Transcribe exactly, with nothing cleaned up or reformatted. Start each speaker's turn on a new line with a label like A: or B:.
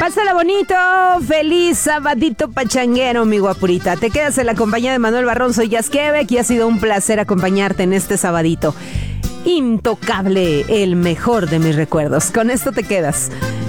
A: Pásala bonito, feliz sabadito pachanguero, mi guapurita. Te quedas en la compañía de Manuel Barrón, soy Jazz Quebec y ha sido un placer acompañarte en este sabadito. Intocable, el mejor de mis recuerdos. Con esto te quedas.